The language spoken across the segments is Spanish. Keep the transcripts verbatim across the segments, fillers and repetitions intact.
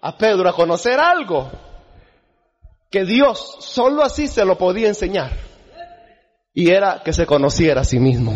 a Pedro a conocer algo que Dios solo así se lo podía enseñar. Y era que se conociera a sí mismo.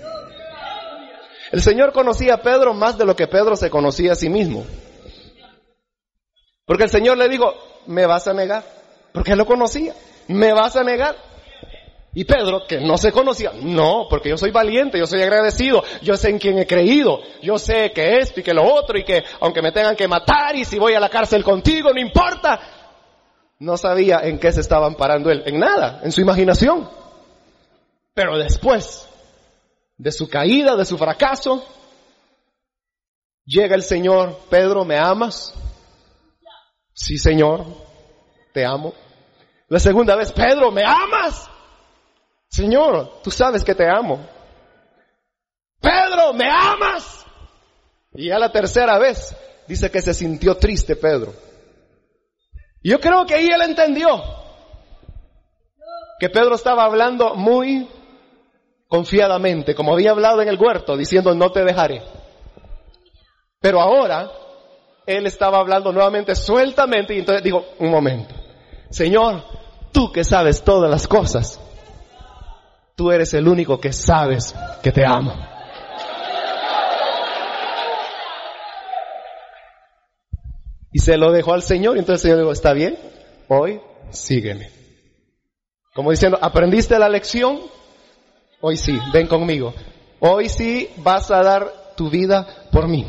El Señor conocía a Pedro más de lo que Pedro se conocía a sí mismo. Porque el Señor le dijo, me vas a negar. Porque él lo conocía. Me vas a negar. Y Pedro, que no se conocía, no, porque yo soy valiente, yo soy agradecido, yo sé en quién he creído, yo sé que esto y que lo otro y que aunque me tengan que matar y si voy a la cárcel contigo, no importa. No sabía en qué se estaba amparando él, en nada, en su imaginación. Pero después de su caída, de su fracaso, llega el Señor, Pedro, ¿me amas? Sí, Señor, te amo. La segunda vez, Pedro, ¿me amas? Señor, tú sabes que te amo. Pedro, ¿me amas? Y ya la tercera vez dice que se sintió triste Pedro. Y yo creo que ahí él entendió que Pedro estaba hablando muy confiadamente, como había hablado en el huerto, diciendo no te dejaré. Pero ahora él estaba hablando nuevamente sueltamente y entonces digo, un momento, Señor, tú que sabes todas las cosas, tú eres el único que sabes que te amo. Y se lo dejó al Señor y entonces el Señor dijo, está bien, hoy sígueme. Como diciendo, ¿aprendiste la lección? Hoy sí, ven conmigo. Hoy sí vas a dar tu vida por mí.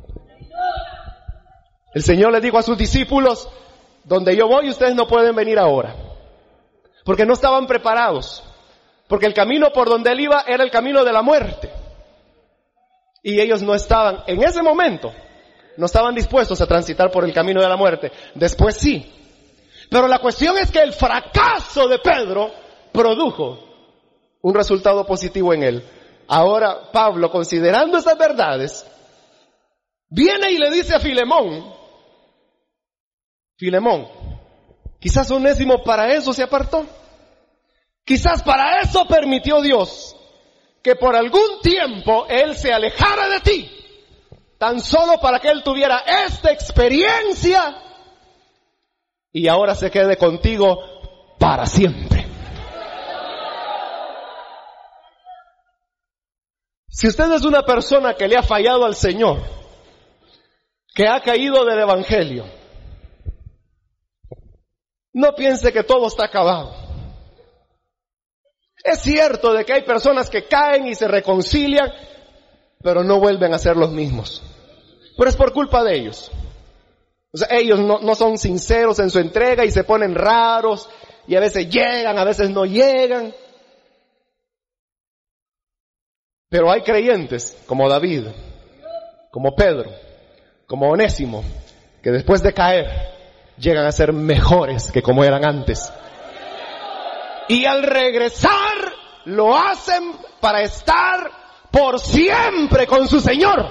El Señor le dijo a sus discípulos, donde yo voy ustedes no pueden venir ahora. Porque no estaban preparados. Porque el camino por donde él iba era el camino de la muerte. Y ellos no estaban, en ese momento, no estaban dispuestos a transitar por el camino de la muerte. Después sí. Pero la cuestión es que el fracaso de Pedro produjo un resultado positivo en él. Ahora Pablo, considerando esas verdades, viene y le dice a Filemón, Filemón, quizás Onésimo para eso se apartó. Quizás para eso permitió Dios que por algún tiempo él se alejara de ti, tan solo para que él tuviera esta experiencia y ahora se quede contigo para siempre. Si usted es una persona que le ha fallado al Señor, que ha caído del Evangelio, no piense que todo está acabado. Es cierto de que hay personas que caen y se reconcilian, pero no vuelven a ser los mismos. Pero es por culpa de ellos. O sea, ellos no, no son sinceros en su entrega y se ponen raros y a veces llegan, a veces no llegan. Pero hay creyentes como David, como Pedro, como Onésimo, que después de caer llegan a ser mejores que como eran antes. Y al regresar lo hacen para estar por siempre con su Señor.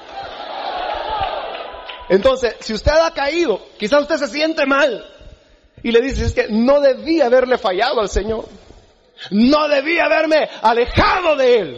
Entonces, si usted ha caído, quizás usted se siente mal y le dice, es que no debía haberle fallado al Señor. No debía haberme alejado de Él.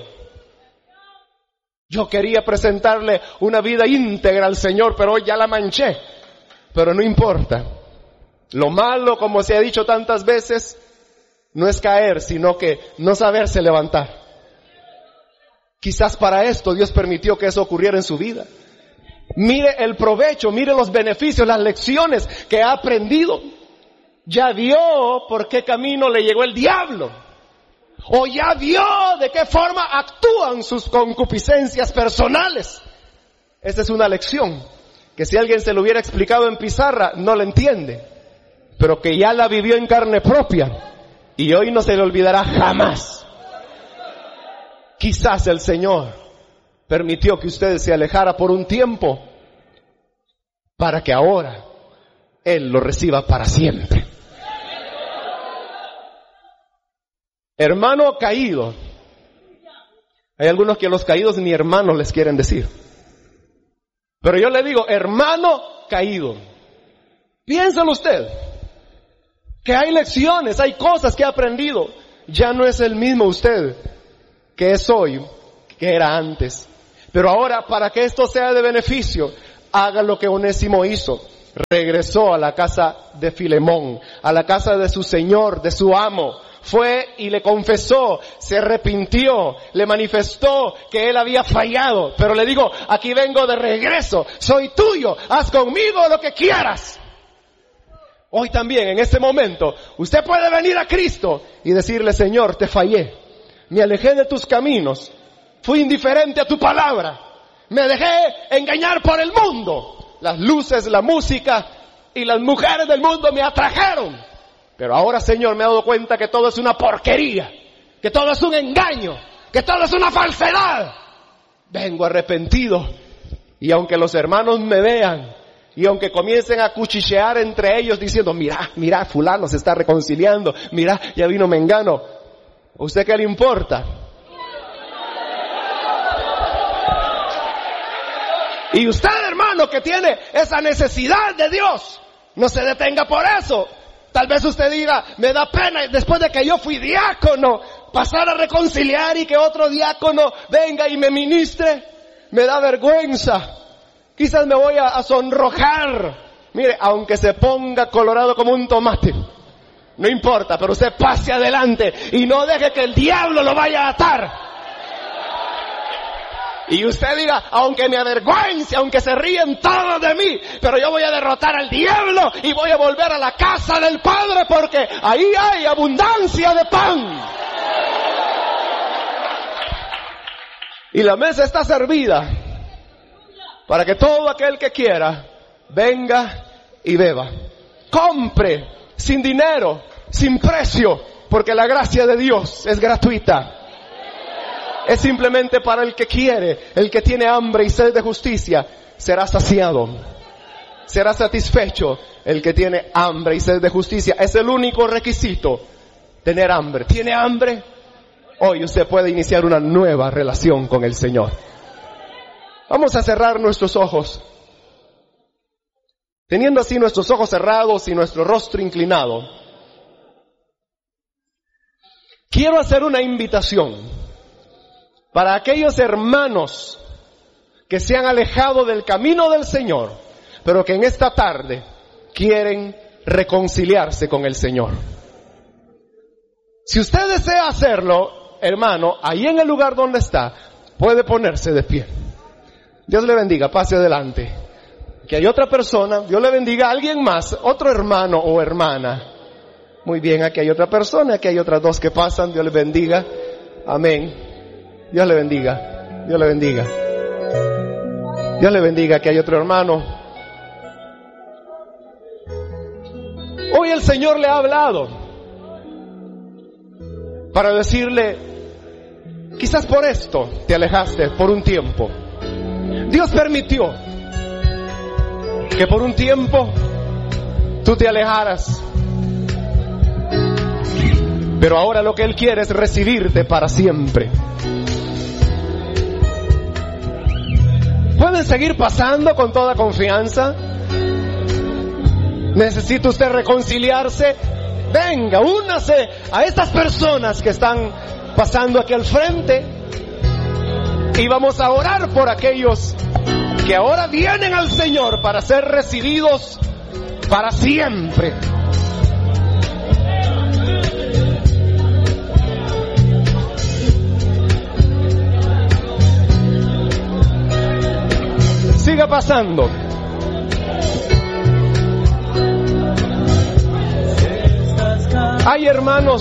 Yo quería presentarle una vida íntegra al Señor, pero hoy ya la manché. Pero no importa. Lo malo, como se ha dicho tantas veces, no es caer, sino que no saberse levantar. Quizás para esto Dios permitió que eso ocurriera en su vida. Mire el provecho, mire los beneficios, las lecciones que ha aprendido. Ya vio por qué camino le llegó el diablo. O ya vio de qué forma actúan sus concupiscencias personales. Esta es una lección que si alguien se lo hubiera explicado en pizarra, no la entiende. Pero que ya la vivió en carne propia. Y hoy no se le olvidará jamás. Quizás el Señor permitió que usted se alejara por un tiempo para que ahora Él lo reciba para siempre. Hermano caído. Hay algunos que a los caídos ni hermanos les quieren decir. Pero yo le digo, hermano caído. Piénselo usted. Que hay lecciones, hay cosas que ha aprendido. Ya no es el mismo usted que es hoy, que era antes. Pero ahora, para que esto sea de beneficio, haga lo que Onésimo hizo. regresó a la casa de Filemón, a la casa de su señor, de su amo. Fue y le confesó, se arrepintió, le manifestó que él había fallado. Pero le digo, aquí vengo de regreso, soy tuyo, haz conmigo lo que quieras. Hoy también, en este momento, usted puede venir a Cristo y decirle, Señor, te fallé, me alejé de tus caminos, fui indiferente a tu palabra, me dejé engañar por el mundo. Las luces, la música y las mujeres del mundo me atrajeron. Pero ahora, Señor, me he dado cuenta que todo es una porquería, que todo es un engaño, que todo es una falsedad. Vengo arrepentido, y aunque los hermanos me vean, y aunque comiencen a cuchichear entre ellos diciendo, mira, mira, fulano se está reconciliando, mira, ya vino Mengano, ¿a usted qué le importa? Y usted, hermano, que tiene esa necesidad de Dios, no se detenga por eso. Tal vez usted diga, me da pena después de que yo fui diácono, pasar a reconciliar y que otro diácono venga y me ministre. Me da vergüenza. Quizás me voy a, a sonrojar. Mire, aunque se ponga colorado como un tomate, no importa, pero usted pase adelante y no deje que el diablo lo vaya a atar. Y usted diga, aunque me avergüence, aunque se ríen todos de mí, pero yo voy a derrotar al diablo y voy a volver a la casa del Padre porque ahí hay abundancia de pan. Y la mesa está servida para que todo aquel que quiera venga y beba. Compre sin dinero, sin precio, porque la gracia de Dios es gratuita. Es simplemente para el que quiere, el que tiene hambre y sed de justicia, será saciado, será satisfecho. El que tiene hambre y sed de justicia, es el único requisito, tener hambre. ¿Tiene hambre? Hoy usted puede iniciar una nueva relación con el Señor. Vamos a cerrar nuestros ojos. Teniendo así nuestros ojos cerrados y nuestro rostro inclinado, quiero hacer una invitación para aquellos hermanos que se han alejado del camino del Señor, pero que en esta tarde quieren reconciliarse con el Señor. Si usted desea hacerlo, hermano, ahí en el lugar donde está, puede ponerse de pie. Dios le bendiga, pase adelante. Que hay otra persona, Dios le bendiga a alguien más, otro hermano o hermana. Muy bien, aquí hay otra persona, aquí hay otras dos que pasan, Dios le bendiga. Amén. Dios le bendiga, Dios le bendiga. Dios le bendiga, que hay otro hermano. Hoy el Señor le ha hablado para decirle, quizás por esto te alejaste por un tiempo. Dios permitió que por un tiempo tú te alejaras, pero ahora lo que Él quiere es recibirte para siempre. ¿Pueden seguir pasando con toda confianza? ¿Necesita usted reconciliarse? Venga, únase a estas personas que están pasando aquí al frente y vamos a orar por aquellos que ahora vienen al Señor para ser recibidos para siempre. Siga pasando. Hay hermanos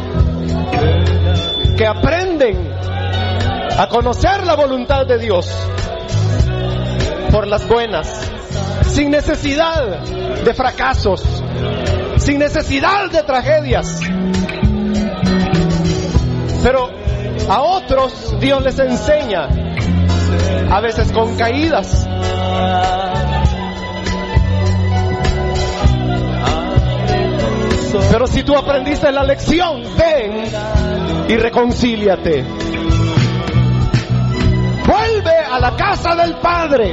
que aprenden a conocer la voluntad de Dios por las buenas, sin necesidad de fracasos, sin necesidad de tragedias. Pero a otros Dios les enseña, a veces con caídas. Pero si tú aprendiste la lección, ven y reconcíliate. Vuelve a la casa del Padre.